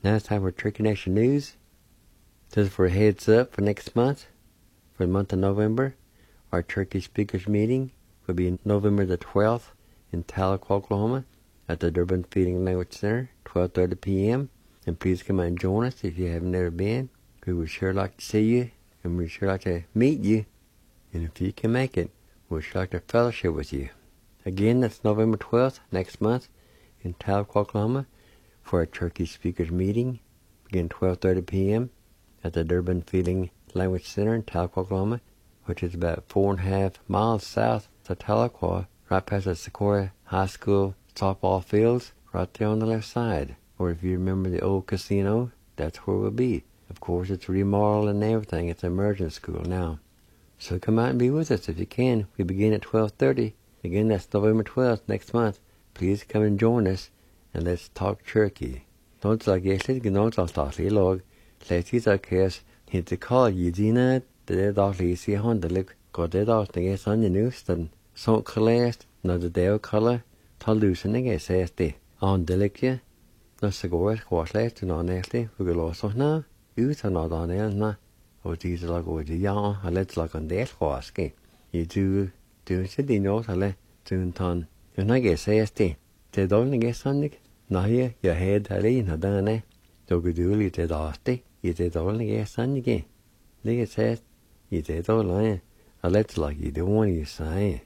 Now it's time for Turkey Nation News. Just for a heads up for next month, for the month of November, our Turkey Speakers meeting will be November the 12th in Tahlequah, Oklahoma at the Durban Feeding Language Center, 12:30 p.m. And please come out and join us if you have never been. We would sure like to see you, and we'd sure like to meet you. And if you can make it, we'd sure like to fellowship with you. Again, that's November 12th, next month, in Tahlequah, Oklahoma, for a Turkey Speakers meeting, begin 12:30 p.m. at the Durban Feeding Language Center in Tahlequah, Oklahoma, which is about 4.5 miles south of Tahlequah, right past the Sequoia High School softball fields, right there on the left side. Or if you remember the old casino, that's where we'll be. Of course, it's remodeled and everything. It's an immersion school now. So come out and be with us if you can. We begin at 12:30. Again, that's November 12th, next month. Please come and join us, and let's talk Turkey. Don't forget to get on the log. Let's use our case. Hit the call, Eugenia, the dog is here on the look. Got the dog to get on the news, and so collect, not the day color, Tolution against SD. On the lick, no cigar, squash left, and on actually, we will also now. You turn out on there, na. Or these like with the young, I let's like on the squash. You do the note, I let soon ton. You're not get SD. They don't get something. Now here, your head, I lean her down there. So good do it at Asti. You did only get son again. They said, you did all lying. I let's like you don't want you say.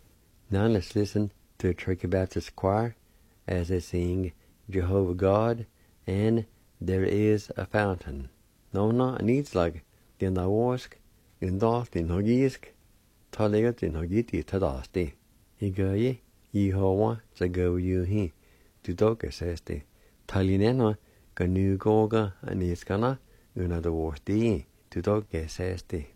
Now let's listen to the Turkey Baptist Choir as they sing Jehovah God and There Is a Fountain. No, needs like the Nawask, in Dalt in Hogisk, Taligat in Hogiti Tadasti. Igaye, Yehovah, the go you he, to Doka says the Talinena, Ganu Goga, and Iskana, another word, to Doka says the.